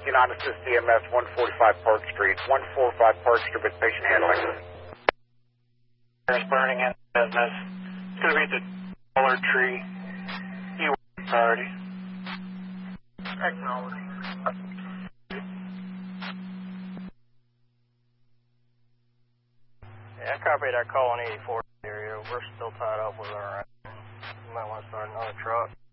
United Assist EMS 145 Park Street, 145 Park Street with patient handling. There's burning in business. It's going to be the Dollar Tree. Priority. Acknowledge. Yeah, I copied that call in 84 area. We're still tied up with our. You might want to start another truck.